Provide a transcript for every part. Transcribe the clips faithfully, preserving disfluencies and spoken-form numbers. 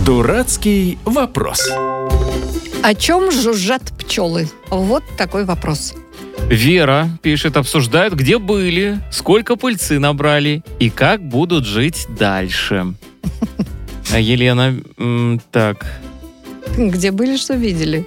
Дурацкий вопрос. О чем жужжат пчелы? Вот такой вопрос. Вера пишет, обсуждают, где были, сколько пыльцы набрали и как будут жить дальше. А Елена, м, так... Где были, что видели?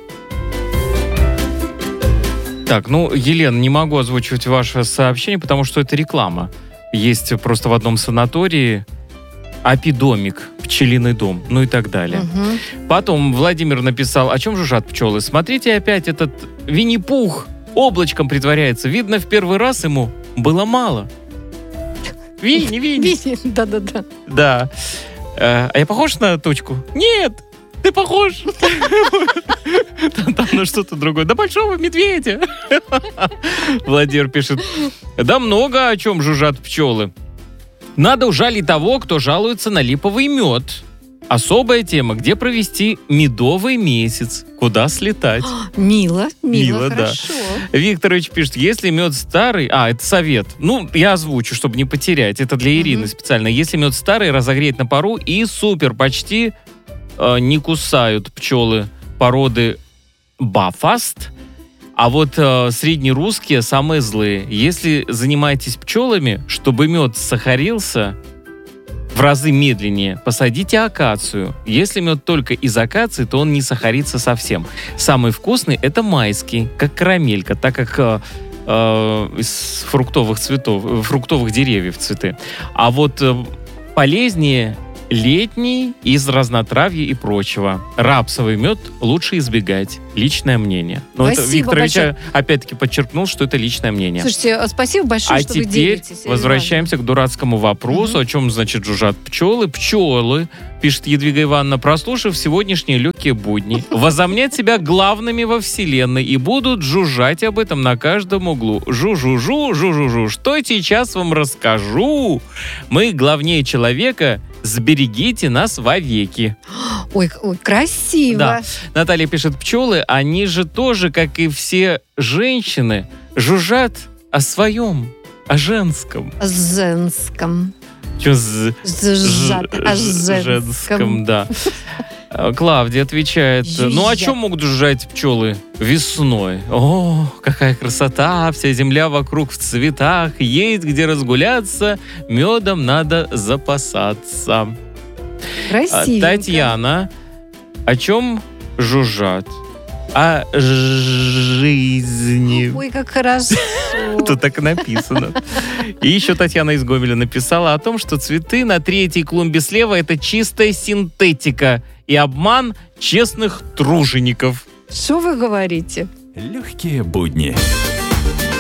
Так, ну, Елена, не могу озвучивать ваше сообщение, потому что это реклама. Есть просто в одном санатории апидомик, пчелиный дом, ну и так далее. Угу. Потом Владимир написал, о чем жужжат пчелы. Смотрите, опять этот Винни-Пух облачком притворяется. Видно, в первый раз ему было мало. Винни, Винни. Винни, да-да-да. Да. А я похож на тучку? Нет, ты похож. Там на что-то другое. Да большого медведя. Владимир пишет, да много о чем жужжат пчелы. Надо ужалить того, кто жалуется на липовый мед. Особая тема, где провести медовый месяц, куда слетать. Мило, мило, Мило, хорошо. Да. Викторович пишет, если мед старый... А, это совет. Ну, я озвучу, чтобы не потерять. Это для Ирины Мгм. специально. Если мед старый, разогреть на пару и супер, почти э, не кусают пчелы породы Бафаст. А вот э, среднерусские самые злые. Если занимаетесь пчелами, чтобы мед сахарился в разы медленнее, посадите акацию. Если мед только из акации, то он не сахарится совсем. Самый вкусный — это майский, как карамелька, так как э, э, из фруктовых цветов, фруктовых деревьев цветы. А вот э, полезнее летний из разнотравья и прочего. Рапсовый мед лучше избегать. Личное мнение. Но это Спасибо Викторович большое. опять-таки подчеркнул, что это личное мнение. Слушайте, спасибо большое, А что вы теперь делитесь. возвращаемся к дурацкому вопросу, Мгм. о чем, значит, жужжат пчелы. Пчелы, пишет Едвига Ивановна, прослушав сегодняшние легкие будни, возомнят себя главными во вселенной и будут жужжать об этом на каждом углу. Жу-жу-жу, жу-жу-жу. Что сейчас вам расскажу? Мы главнее человека, сберегите нас вовеки. Ой, ой, красиво. Да. Наталья пишет, пчелы, они же тоже, как и все женщины, жужжат о своем, о женском. О женском. Чё з- Зжат, ж- о ж- женском. да. А, Клавдия отвечает, ну о Жужжат. чем могут жужжать пчелы весной? О, какая красота, вся земля вокруг в цветах, есть где разгуляться, медом надо запасаться. А, Красивенько. Татьяна, о чем жужжат? О жизни. Ой, как хорошо. Тут так и написано. И еще Татьяна из Гомеля написала о том, что цветы на третьей клумбе слева — это чистая синтетика и обман честных тружеников. Что вы говорите? Легкие будни.